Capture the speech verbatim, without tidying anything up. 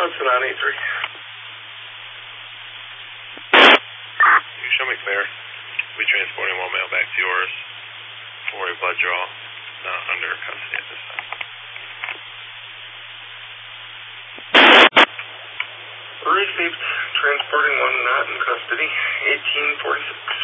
Hudson on eight three. You show me clear. We transporting one male back to yours for a blood draw, not under custody at this time. Received. Transporting one not in custody. eighteen forty-six.